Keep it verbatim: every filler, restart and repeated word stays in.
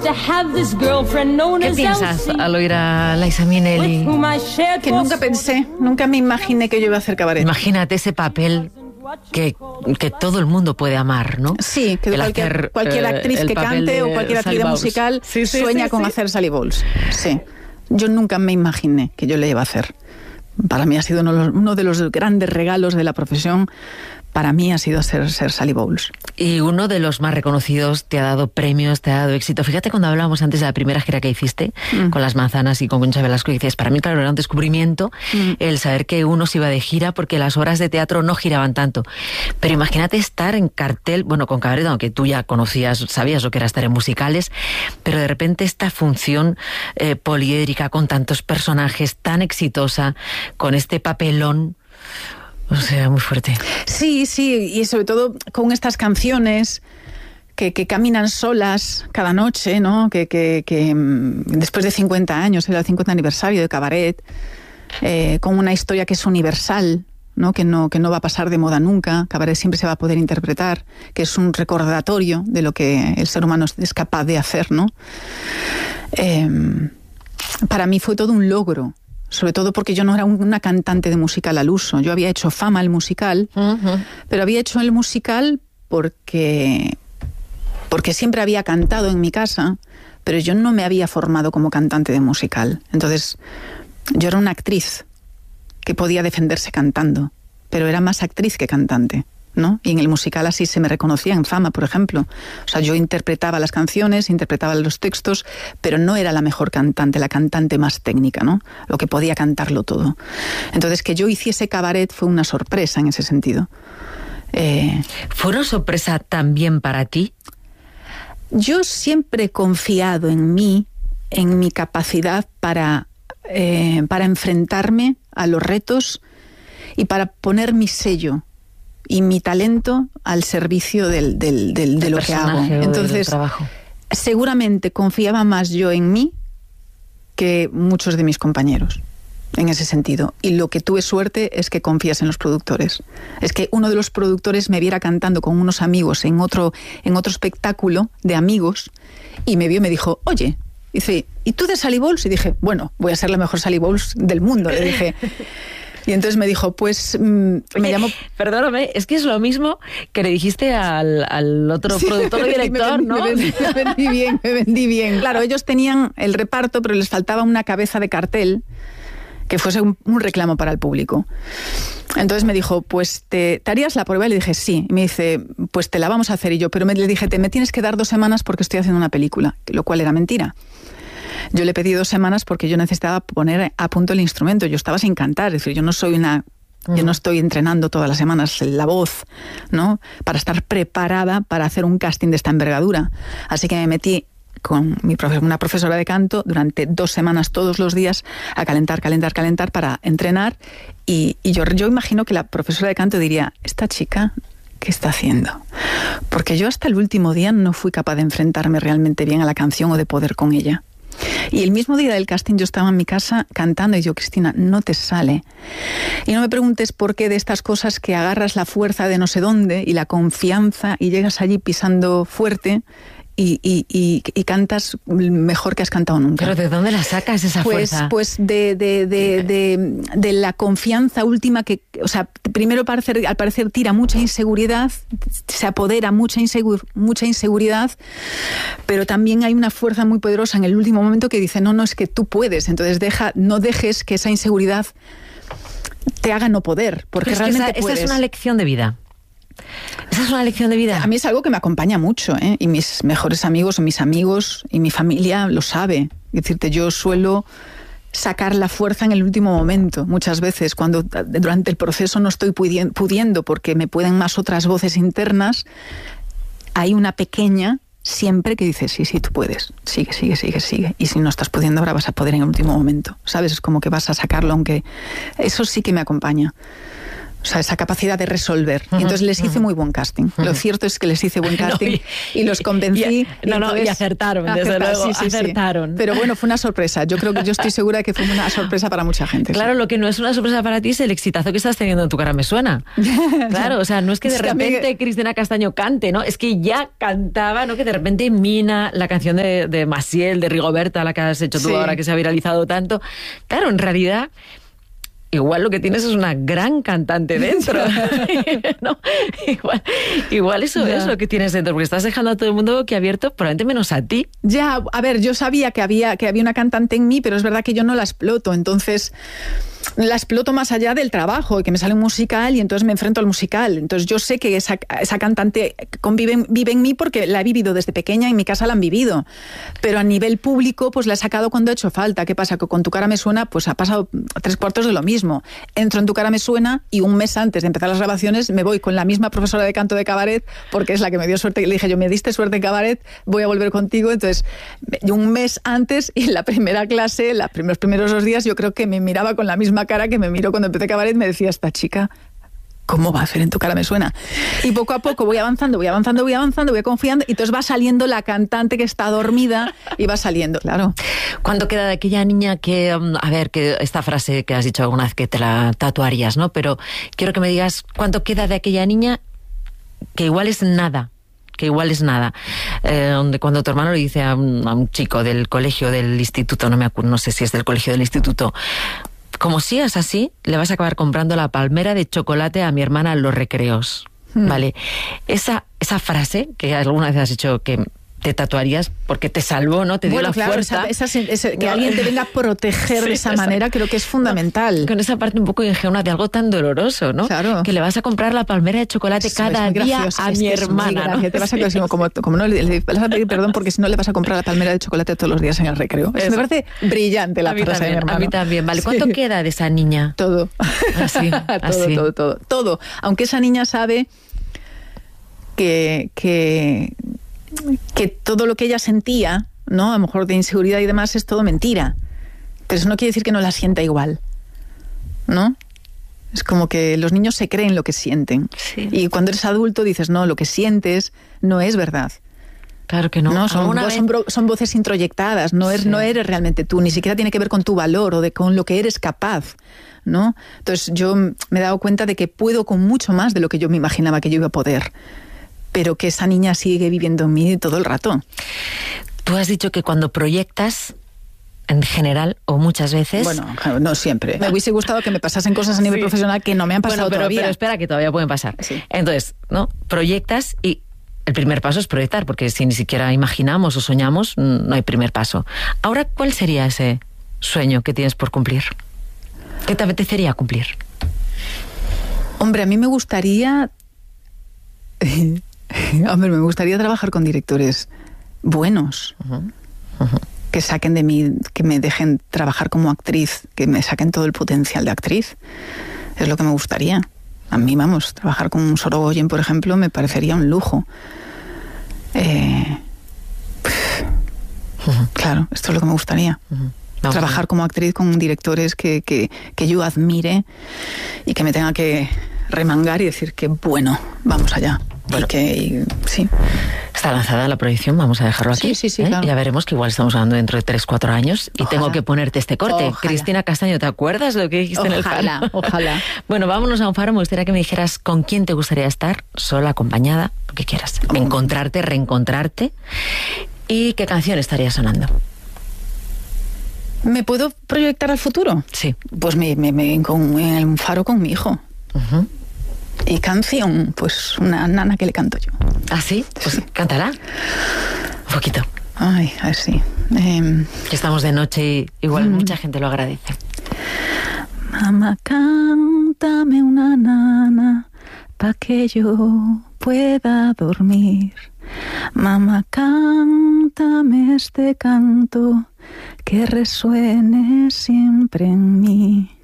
¿Qué piensas al oír a Liza Minnelli? Que nunca pensé, nunca me imaginé que yo iba a hacer cabaret. Imagínate ese papel que, que todo el mundo puede amar, ¿no? Sí, que cualquier, hacer, cualquier actriz eh, que cante o cualquier actriz de musical sí, sí, sueña sí, con sí. hacer Sally Bowles. Sí. Yo nunca me imaginé que yo le iba a hacer. Para mí ha sido uno, uno de los grandes regalos de la profesión. Para mí ha sido ser, ser Sally Bowles. Y uno de los más reconocidos, te ha dado premios, te ha dado éxito. Fíjate cuando hablábamos antes de la primera gira que hiciste, mm. con Las Manzanas y con Concha Velasco, y dices, para mí, claro, era un descubrimiento mm. el saber que uno se iba de gira porque las obras de teatro no giraban tanto. Pero imagínate estar en cartel, bueno, con cabaret, aunque tú ya conocías, sabías lo que era estar en musicales, pero de repente esta función eh, poliédrica, con tantos personajes, tan exitosa, con este papelón. O sea, muy fuerte. Sí, sí, y sobre todo con estas canciones que, que caminan solas cada noche, ¿no? Que, que, que después de cincuenta años, era el cincuenta aniversario de Cabaret, eh, con una historia que es universal, ¿no? Que no, que no va a pasar de moda nunca. Cabaret siempre se va a poder interpretar, que es un recordatorio de lo que el ser humano es capaz de hacer, ¿no? Eh, para mí fue todo un logro. Sobre todo porque yo no era una cantante de musical al uso. Yo había hecho fama el musical, uh-huh. pero había hecho el musical porque, porque siempre había cantado en mi casa, pero yo no me había formado como cantante de musical. Entonces, yo era una actriz que podía defenderse cantando, pero era más actriz que cantante, ¿no? Y en el musical así se me reconocía en fama, por ejemplo. O sea, yo interpretaba las canciones, interpretaba los textos, pero no era la mejor cantante, la cantante más técnica, ¿no? Lo que podía cantarlo todo. Entonces, que yo hiciese cabaret fue una sorpresa en ese sentido. Eh, ¿Fue una sorpresa también para ti? Yo siempre he confiado en mí, en mi capacidad para, eh, para enfrentarme a los retos y para poner mi sello y mi talento al servicio del, del, del, de lo que hago. Entonces, seguramente confiaba más yo en mí que muchos de mis compañeros, en ese sentido. Y lo que tuve suerte es que confías en los productores. Es que uno de los productores me viera cantando con unos amigos en otro, en otro espectáculo de amigos y me vio y me dijo, oye, dice, ¿y tú de Sally Bowles? Y dije, bueno, voy a ser la mejor Sally Bowles del mundo, le dije. Y entonces me dijo, pues, mmm, me llamó... Perdóname, es que es lo mismo que le dijiste al, al otro sí, productor o director, me vendí, ¿no? Me vendí, me vendí bien, me vendí bien. Claro, ellos tenían el reparto, pero les faltaba una cabeza de cartel que fuese un, un reclamo para el público. Entonces me dijo, pues, ¿te, ¿te harías la prueba? Y le dije, sí. Y me dice, pues te la vamos a hacer. Y yo, pero me, le dije, te me tienes que dar dos semanas porque estoy haciendo una película, lo cual era mentira. Yo le pedí dos semanas porque yo necesitaba poner a punto el instrumento. Yo estaba sin cantar, es decir, yo no soy una... Uh-huh. Yo no estoy entrenando todas las semanas la voz, ¿no? Para estar preparada para hacer un casting de esta envergadura. Así que me metí con mi profe- una profesora de canto durante dos semanas todos los días a calentar, calentar, calentar para entrenar. Y, y yo, yo imagino que la profesora de canto diría, esta chica... ¿qué está haciendo? Porque yo hasta el último día no fui capaz de enfrentarme realmente bien a la canción o de poder con ella. Y el mismo día del casting yo estaba en mi casa cantando y yo, Cristina, no te sale. Y no me preguntes por qué de estas cosas que agarras la fuerza de no sé dónde y la confianza y llegas allí pisando fuerte y, y, y, y cantas mejor que has cantado nunca. ¿Pero de dónde la sacas esa pues, fuerza? Pues de, de, de, de, de la confianza última que, o sea, primero parecer, al parecer tira mucha inseguridad, se apodera mucha, insegur, mucha inseguridad, pero también hay una fuerza muy poderosa en el último momento que dice, no, no, es que tú puedes, entonces deja, no dejes que esa inseguridad te haga no poder, porque es realmente esa, puedes. Esa es una lección de vida. Esa es una lección de vida. A mí es algo que me acompaña mucho, ¿eh? Y mis mejores amigos, o mis amigos y mi familia lo sabe. Es decirte, yo suelo sacar la fuerza en el último momento, muchas veces, cuando durante el proceso no estoy pudiendo porque me pueden más otras voces internas, hay una pequeña siempre que dice, sí, sí, tú puedes, sigue, sigue, sigue, sigue. Y si no estás pudiendo, ahora vas a poder en el último momento, ¿sabes? Es como que vas a sacarlo, aunque eso sí que me acompaña. O sea, esa capacidad de resolver. Uh-huh, y entonces les hice uh-huh. muy buen casting. Uh-huh. Lo cierto es que les hice buen casting no, y, y los convencí. Y, no, no, y acertaron, desde luego, sí, sí, acertaron. Sí. Pero bueno, fue una sorpresa. Yo creo que yo estoy segura de que fue una sorpresa para mucha gente. Claro, sí. Lo que no es una sorpresa para ti es el exitazo que estás teniendo en Tu cara me suena. Claro, o sea, no es que de repente Cristina Castaño cante, ¿no? Es que ya cantaba, ¿no? Que de repente mina la canción de, de Maciel, de Rigoberta, la que has hecho tú sí. ahora, que se ha viralizado tanto. Claro, en realidad... Igual lo que tienes es una gran cantante dentro. ¿No? Igual, igual eso ya. Es lo que tienes dentro, porque estás dejando a todo el mundo boquiabierto, probablemente menos a ti. Ya, a ver, yo sabía que había, que había una cantante en mí, pero es verdad que yo no la exploto, entonces... la exploto más allá del trabajo, y que me sale un musical y entonces me enfrento al musical. Entonces yo sé que esa, esa cantante convive, vive en mí porque la he vivido desde pequeña, en mi casa la han vivido. Pero a nivel público, pues la he sacado cuando ha hecho falta. ¿Qué pasa? Que con Tu cara me suena, pues ha pasado tres cuartos de lo mismo. Entro en Tu cara me suena y un mes antes de empezar las grabaciones me voy con la misma profesora de canto de cabaret, porque es la que me dio suerte. Le dije yo, me diste suerte en cabaret, voy a volver contigo. Entonces, un mes antes, y en la primera clase, los primeros, primeros dos días, yo creo que me miraba con la misma cara que me miró cuando empecé cabaret, me decía, esta chica, ¿cómo va a hacer En Tu cara me suena? Y poco a poco voy avanzando, voy avanzando, voy avanzando, voy confiando, y entonces va saliendo la cantante que está dormida y va saliendo, claro. ¿Cuánto queda de aquella niña que, a ver, que esta frase que has dicho alguna vez que te la tatuarías, ¿no? Pero quiero que me digas, ¿cuánto queda de aquella niña que igual es nada? que igual es nada, eh, donde cuando tu hermano le dice a un, a un chico del colegio, del instituto, no me acuerdo, no sé si es del colegio del instituto, como sigas así, le vas a acabar comprando la palmera de chocolate a mi hermana en los recreos, hmm. ¿vale? Esa, esa frase que alguna vez has dicho que te tatuarías porque te salvó, ¿no? Te dio bueno, la claro, fuerza. Esa, esa, esa, que no. alguien te venga a proteger sí, de esa, esa manera, creo que es fundamental. No, con esa parte un poco ingenua de algo tan doloroso, ¿no? Claro. Que le vas a comprar la palmera de chocolate Eso cada día a es mi que hermana, ¿no? Te vas a, sí. como, como no, le, le vas a pedir perdón porque si no le vas a comprar la palmera de chocolate todos los días en el recreo. Eso me parece brillante la frase también, de mi hermano. A mí también, vale. ¿Cuánto sí. queda de esa niña? Todo. Así, todo, así. todo, todo, todo. Aunque esa niña sabe que... que que todo lo que ella sentía, ¿no? A lo mejor de inseguridad y demás, es todo mentira. Pero eso no quiere decir que no la sienta igual, ¿no? Es como que los niños se creen lo que sienten. Sí. Y cuando eres adulto dices, no, lo que sientes no es verdad. Claro que no. No, son, vez... son, son voces introyectadas, no, es, sí. no eres realmente tú, ni siquiera tiene que ver con tu valor o de, con lo que eres capaz, ¿no? Entonces yo me he dado cuenta de que puedo con mucho más de lo que yo me imaginaba que yo iba a poder. Pero que esa niña sigue viviendo en mí todo el rato. Tú has dicho que cuando proyectas, en general, o muchas veces... Bueno, no siempre. Me hubiese gustado que me pasasen cosas a nivel sí. profesional que no me han pasado bueno, pero, todavía. Pero espera, que todavía pueden pasar. Sí. Entonces, ¿no? Proyectas y el primer paso es proyectar, porque si ni siquiera imaginamos o soñamos, no hay primer paso. Ahora, ¿cuál sería ese sueño que tienes por cumplir? ¿Qué te apetecería cumplir? Hombre, a mí me gustaría... Hombre, me gustaría trabajar con directores buenos, uh-huh. Uh-huh. que saquen de mí, que me dejen trabajar como actriz, que me saquen todo el potencial de actriz. Es lo que me gustaría. A mí, vamos, trabajar con un Sorogoyen, por ejemplo, me parecería un lujo. Eh, uh-huh. Claro, esto es lo que me gustaría. Uh-huh. Vamos trabajar como actriz con directores que, que, que yo admire y que me tenga que remangar y decir que bueno, vamos allá. Bueno, y que, y, sí. Está lanzada la proyección, vamos a dejarlo aquí. Sí, sí, sí, ¿eh? claro. Ya veremos que igual estamos hablando dentro de tres, cuatro años y ojalá. Tengo que ponerte este corte. Ojalá. Cristina Castaño, ¿te acuerdas lo que dijiste ojalá, en el Faro? Ojalá. Bueno, vámonos a un Faro. Me gustaría que me dijeras con quién te gustaría estar, sola, acompañada, lo que quieras. Oh. Encontrarte, reencontrarte. ¿Y qué canción estaría sonando? ¿Me puedo proyectar al futuro? Sí. Pues me, me, me con, en el Faro con mi hijo. Uh-huh. Y canción, pues una nana que le canto yo. ¿Ah, sí? Pues sí. Cántala. Un poquito. Ay, a ver si. Eh... Estamos de noche y igual mm. mucha gente lo agradece. Mamá, cántame una nana pa' que yo pueda dormir. Mamá, cántame este canto que resuene siempre en mí.